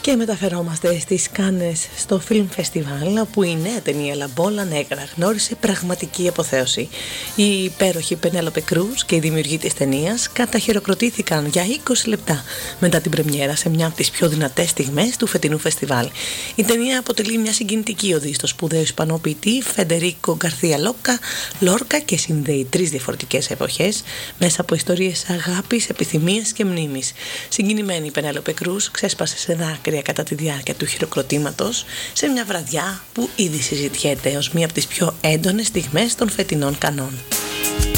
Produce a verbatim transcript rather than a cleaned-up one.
Και μεταφερόμαστε στις Κάνες στο Film Festival, όπου η νέα ταινία La Bola Negra γνώρισε πραγματική αποθέωση. Η υπέροχη Πενέλοπε Κρούζ και οι δημιουργοί της ταινίας καταχειροκροτήθηκαν για είκοσι λεπτά μετά την πρεμιέρα σε μια από τις πιο δυνατές στιγμές του φετινού φεστιβάλ. Η ταινία αποτελεί μια συγκινητική οδή στο σπουδαίο Ισπανό ποιητή Φεντερίκο Γκαρθία Λόρκα και συνδέει τρεις διαφορετικές εποχές μέσα από ιστορίες αγάπης, επιθυμίας και μνήμης. Συγκινημένη η Πενέλοπε Κρούζ ξέσπασε σε δάκρυα κατά τη διάρκεια του χειροκροτήματος σε μια βραδιά που ήδη συζητιέται ως μία από τις πιο έντονες στιγμές των φετινών Κανών.